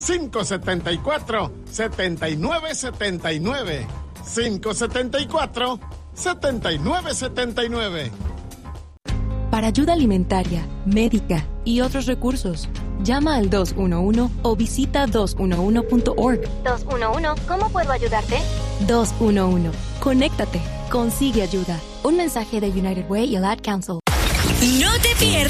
574-7979. 574-7979. Para ayuda alimentaria, médica y otros recursos, llama al 211 o visita 211.org. 211, ¿cómo puedo ayudarte? 211. Conéctate. Consigue ayuda. Un mensaje de United Way y el Ad Council. No te pierdas